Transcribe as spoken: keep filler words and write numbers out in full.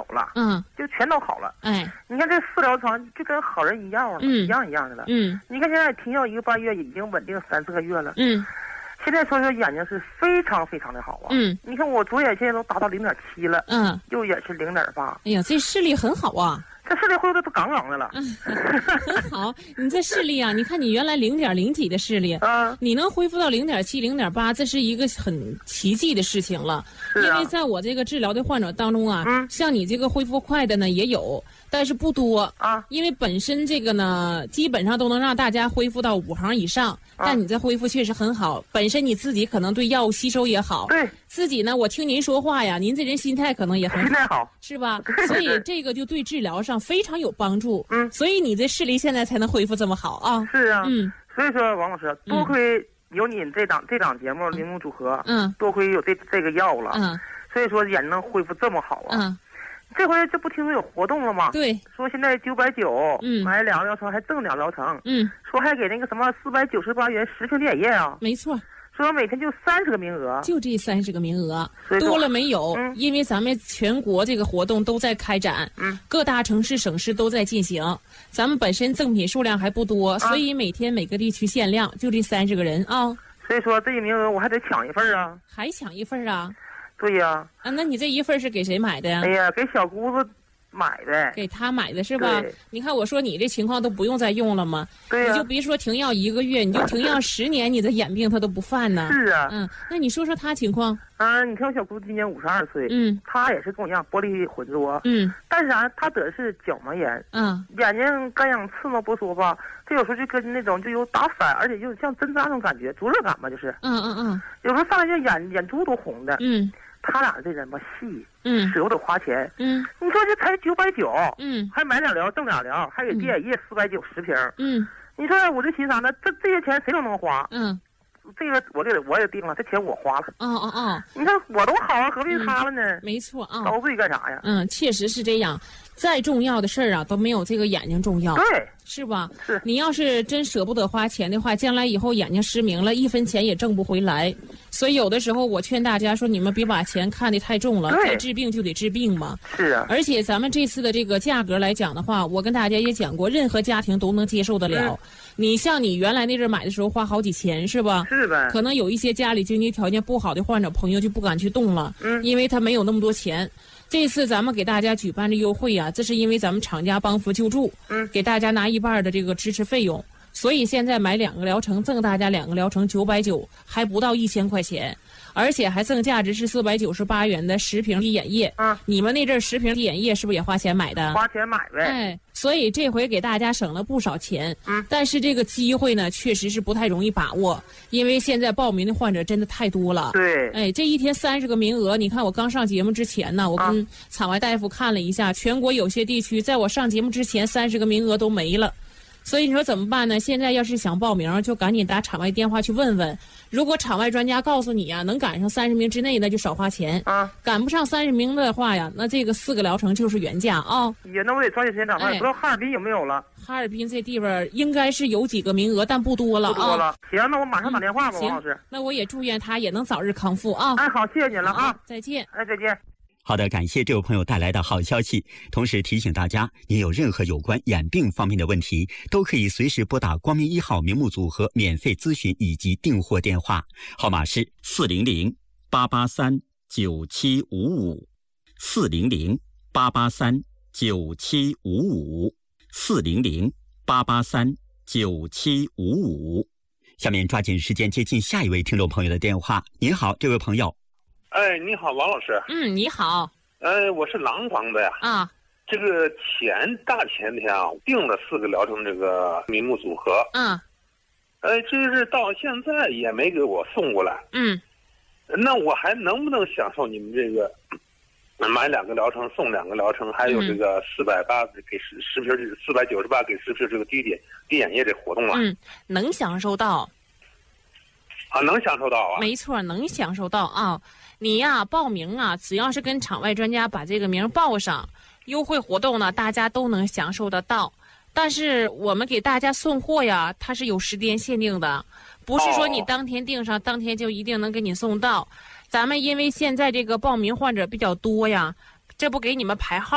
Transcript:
了， 嗯， 就全都好了。 哎， 你看这四疗床就跟好人一样了， 嗯一样一样的了。 嗯， 你看现在停药一个半月，已经稳定三四个月了。 嗯， 现在说说眼睛是非常非常的好啊。 嗯， 你看我左眼现在都达到零点七了， 嗯， 右眼是零点八。 哎呀，这视力很好啊。 这视力恢复的都杠杠的了。 嗯，很好。你这视力啊，你看你原来零点零几的视力， 啊， 你能恢复到零点七、零点八，这是一个很奇迹的事情了。 是啊， 因为在我这个治疗的患者当中啊， 嗯， 像你这个恢复快的呢也有，但是不多啊。 因为本身这个呢，基本上都能让大家恢复到五行以上， 啊、 但你这恢复确实很好。本身你自己可能对药物吸收也好， 对自己呢，我听您说话呀，您这人心态可能也很好， 心态好， 是吧？所以这个就对治疗上非常有帮助。 嗯， 所以你这视力现在才能恢复这么好啊。 是啊， 嗯， 所以说王老师，多亏有你这档、嗯、这档节目《铃木组合》， 嗯， 多亏有这这个药了， 嗯， 所以说眼能恢复这么好啊。 嗯， 这回这不听说有活动了吗？ 对， 说现在九百九， 嗯， 买两个疗程还赠两疗程， 嗯， 说还给那个什么四百九十八元十瓶点液啊， 没错。 说每天就三十个名额， 就这三十个名额，多了没有、 嗯？ 因为咱们全国这个活动都在开展， 嗯， 各大城市省市都在进行。咱们本身赠品数量还不多，啊、所以每天每个地区限量，就这三十个人啊。 所以说这一名额我还得抢一份啊， 还抢一份啊？ 对呀。 啊，那你这一份是给谁买的呀？ 哎呀，给小姑子买的， 给他买的是吧？你看我说你这情况都不用再用了吗？ 对呀、 啊，你就别说停药一个月，你就停药十年，你的眼病他都不犯呢。 是啊， 嗯，那你说说他情况？ 啊，你看我小姑子今年五十二岁， 嗯， 她也是跟我一样玻璃混浊， 嗯， 但是啊，她得的是角膜炎， 嗯， 眼睛干痒刺挠不说吧，这有时候就跟那种就有打反，而且就像针扎那种感觉，灼热感吧，就是， 嗯嗯嗯， 有时候上来就眼眼珠都红的， 嗯。 他俩这人吧细， 嗯， 舍不得花钱， 嗯， 你说这才九百九， 嗯， 还买两疗赠两疗，还给电液四百九十瓶， 嗯， 你说我这寻啥呢？这这些钱谁都能花， 嗯， 这个我给我也定了，这钱我花了， 哦哦哦， 你看我都好啊，何必他了呢？ 嗯、没错啊， 遭罪干啥呀？ 嗯，确实是这样。再重要的事儿啊，都没有这个眼睛重要， 对， 是吧？ 是你要是真舍不得花钱的话，将来以后眼睛失明了，一分钱也挣不回来。所以有的时候我劝大家说，你们别把钱看得太重了，该治病就得治病嘛。 是啊。 而且咱们这次的这个价格来讲的话，我跟大家也讲过，任何家庭都能接受得了。嗯、你像你原来那阵买的时候花好几千是吧？ 是呗。 可能有一些家里经济条件不好的患者朋友就不敢去动了， 嗯， 因为他没有那么多钱。这次咱们给大家举办的优惠啊，这是因为咱们厂家帮扶救助， 嗯， 给大家拿一半的这个支持费用，所以现在买两个疗程赠大家两个疗程九百九，还不到一千块钱，而且还赠价值是四百九十八元的十瓶滴眼液。 嗯， 你们那阵十瓶滴眼液是不是也花钱买的？ 花钱买呗。 哎，所以这回给大家省了不少钱。 嗯， 但是这个机会呢，确实是不太容易把握，因为现在报名的患者真的太多了。 对， 哎，这一天三十个名额，你看我刚上节目之前呢，我跟场外大夫看了一下，啊、全国有些地区在我上节目之前三十个名额都没了。所以你说怎么办呢？现在要是想报名，就赶紧打场外电话去问问。如果场外专家告诉你呀、啊，能赶上三十名之内，那就少花钱啊； 赶不上三十名的话呀，那这个四个疗程就是原价啊。 也那我得抓紧时间找办，不知道哈尔滨有没有了？ 哈尔滨这地方应该是有几个名额，但不多了啊。 不多了。行，那我马上打电话吧， 嗯、 王老师。 那我也祝愿他也能早日康复啊。 哎，好，谢谢你了啊！ 再见。 哎，再见。 好的，感谢这位朋友带来的好消息。同时提醒大家，您有任何有关眼病方面的问题，都可以随时拨打光明一号名目组合免费咨询以及订货电话，号码是四零零八八三九七五五，四零零八八三九七五五，四零零八八三九七五五。下面抓紧时间接近下一位听众朋友的电话。您好，这位朋友。 哎，你好，王老师。 嗯，你好。 呃，我是廊坊的呀。 啊。 这个前大前天啊，订了四个疗程这个名目组合。 嗯。 呃，这是到现在也没给我送过来。 嗯。 那我还能不能享受你们这个买两个疗程送两个疗程，还有这个四百八给十十瓶，四百九十八给十瓶这个滴点滴眼液这活动了？ 嗯，能享受到。 啊，能享受到啊。 没错，能享受到啊。你呀，报名啊，只要是跟场外专家把这个名报上，优惠活动呢，大家都能享受得到。但是我们给大家送货呀，它是有时间限定的，不是说你当天订上，哦、当天就一定能给你送到。咱们因为现在这个报名患者比较多呀，这不给你们排号。